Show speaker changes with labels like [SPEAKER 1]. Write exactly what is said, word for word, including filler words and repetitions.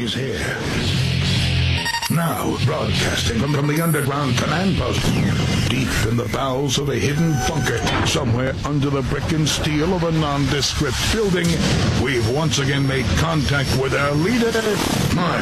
[SPEAKER 1] He's here. Now, broadcasting from, from the underground command post, deep in the bowels of a hidden bunker, somewhere under the brick and steel of a nondescript building, we've once again made contact with our leader,